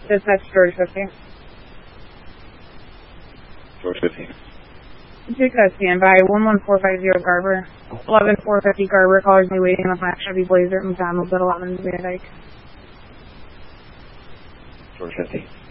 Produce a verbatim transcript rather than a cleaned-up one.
Dispatch George fifty. George fifteen. Take that standby, one one four five zero Garber. eleven four fifty Garber, callers me waiting on the black Chevy Blazer at McDonald's at eleven Van Dyke. George fifteen.